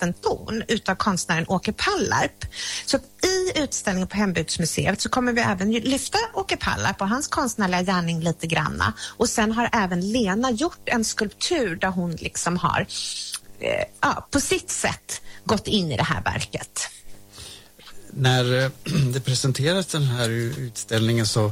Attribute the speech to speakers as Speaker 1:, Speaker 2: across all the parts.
Speaker 1: liten ton utav konstnären Åke Pallarp. Så i utställningen på Hembygdsmuseet så kommer vi även lyfta Åke Pallarp och hans konstnärliga gärning lite granna. Och sen har även Lena gjort en skulptur där hon liksom har på sitt sätt gått in i det här verket.
Speaker 2: När det presenteras den här utställningen så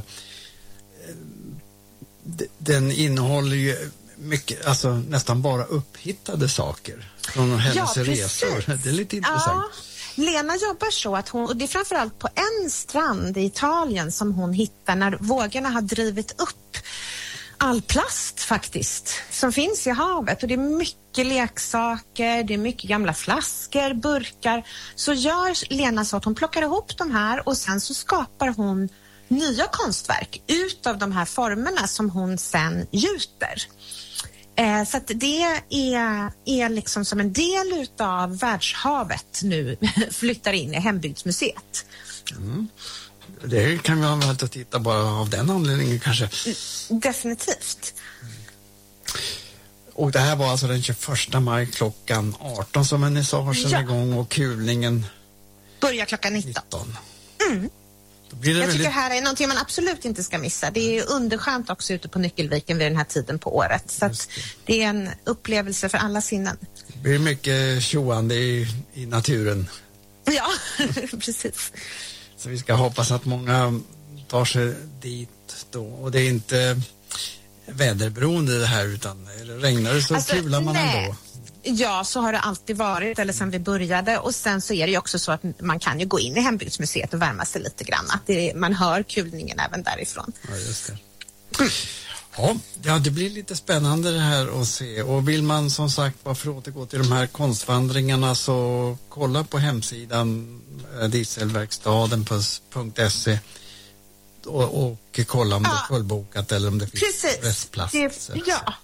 Speaker 2: den innehåller ju mycket, alltså nästan bara upphittade saker från hennes resor. Det är lite intressant.
Speaker 1: Ja, Lena jobbar så att hon, och det är framförallt på en strand i Italien som hon hittar när vågorna har drivit upp all plast faktiskt som finns i havet, och det är mycket leksaker, det är mycket gamla flaskor, burkar. Så gör Lena så att hon plockar ihop de här och sen så skapar hon nya konstverk utav de här formerna som hon sen gjuter. Så att det är liksom som en del utav världshavet nu flyttar in i Hembygdsmuseet.
Speaker 2: Mm. Det kan vi ha väl att titta bara av den anledningen kanske.
Speaker 1: Definitivt.
Speaker 2: Och det här var alltså den 21 maj klockan 18 som en är igång och kulningen
Speaker 1: börjar klockan 19. Mm. Jag tycker det här är någonting man absolut inte ska missa. Det är underskönt också ute på Nyckelviken vid den här tiden på året. Så att det är en upplevelse för alla sinnen.
Speaker 2: Det blir mycket tjoande i naturen.
Speaker 1: Ja, precis.
Speaker 2: Så vi ska hoppas att många tar sig dit då. Och det är inte väderberoende det här, utan regnar det så kular man ändå.
Speaker 1: Ja, så har det alltid varit, eller sen vi började. Och sen så är det ju också så att man kan ju gå in i Hembygdsmuseet och värma sig lite grann. Att man hör kulningen även därifrån.
Speaker 2: Ja, just det. Ja, det blir lite spännande det här att se. Och vill man som sagt bara för att återgå till de här konstvandringarna, så kolla på hemsidan dieselverkstaden.se och kolla om det är fullbokat eller om det finns restplatser.
Speaker 1: Ja.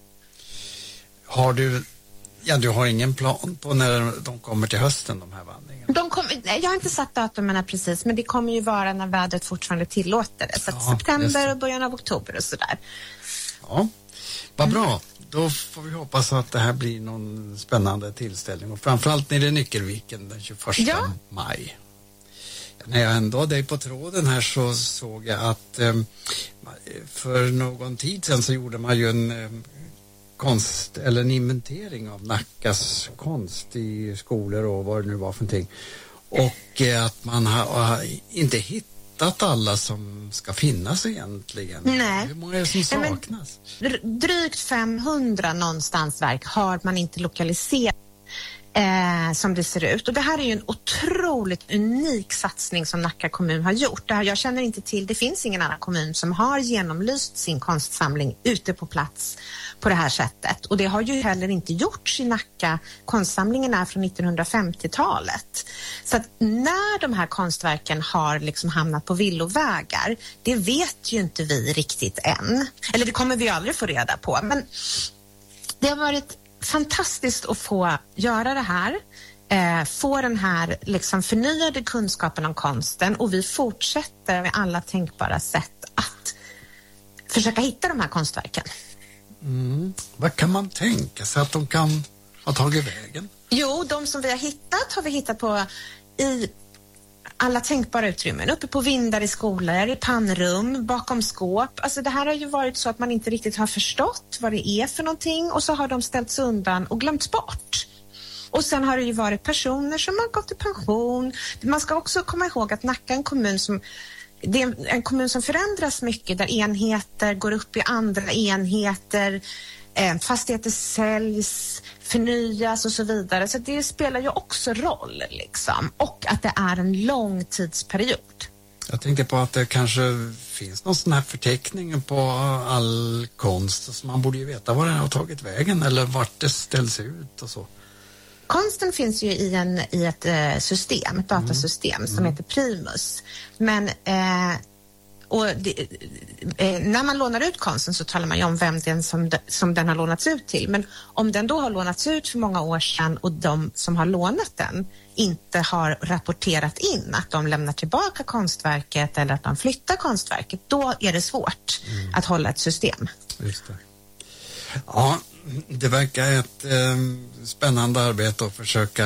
Speaker 2: Har du har ingen plan på när de kommer till hösten, de här vandringarna?
Speaker 1: Jag har inte satt datumen precis, men det kommer ju vara när vädret fortfarande tillåter det. Så att september och början av oktober och sådär.
Speaker 2: Ja, vad bra. Då får vi hoppas att det här blir någon spännande tillställning. Och framförallt nere i Nyckelviken den 21 maj. När jag ändå dig på tråden här så såg jag att för någon tid sedan så gjorde man ju en konst eller en inventering av Nackas konst i skolor och vad det nu var för någonting. Och att man har inte hittat alla som ska finnas egentligen.
Speaker 1: Nej.
Speaker 2: Hur många är det som saknas?
Speaker 1: Drygt 500 någonstans verk har man inte lokaliserat som det ser ut. Och det här är ju en otroligt unik satsning som Nacka kommun har gjort. Jag känner inte till, det finns ingen annan kommun som har genomlyst sin konstsamling ute på plats på det här sättet. Och det har ju heller inte gjorts i Nacka. Konstsamlingen är från 1950-talet. Så att när de här konstverken har liksom hamnat på villovägar, det vet ju inte vi riktigt än. Eller det kommer vi aldrig få reda på. Men det har varit fantastiskt att få göra det här, få den här liksom förnyade kunskapen om konsten, och vi fortsätter med alla tänkbara sätt att försöka hitta de här konstverken.
Speaker 2: Vad kan man tänka sig att de kan ha tagit vägen?
Speaker 1: Jo, de som vi har vi hittat på i alla tänkbara utrymmen, uppe på vindar i skolor, i pannrum, bakom skåp. Alltså det här har ju varit så att man inte riktigt har förstått vad det är för någonting, och så har de ställts undan och glömts bort. Och sen har det ju varit personer som har gått i pension. Man ska också komma ihåg att Nacka är det är en kommun som förändras mycket, där enheter går upp i andra enheter, fastigheter säljs, förnyas och så vidare. Så det spelar ju också roll liksom. Och att det är en lång tidsperiod.
Speaker 2: Jag tänkte på att det kanske finns någon sån här förteckning på all konst. Så man borde ju veta var den har tagit vägen eller vart det ställs ut och så.
Speaker 1: Konsten finns ju i ett system, ett datasystem som heter Primus. Men när man lånar ut konsten så talar man ju om vem den som den har lånats ut till. Men om den då har lånats ut för många år sedan och de som har lånat den inte har rapporterat in att de lämnar tillbaka konstverket eller att de flyttar konstverket, då är det svårt att hålla ett system.
Speaker 2: Just det. Ja, det verkar ett spännande arbete att försöka